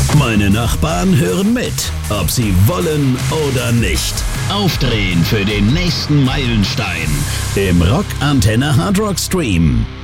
Meine Nachbarn hören mit, ob sie wollen oder nicht. Aufdrehen für den nächsten Meilenstein im Rock Antenne Hard Rock Stream.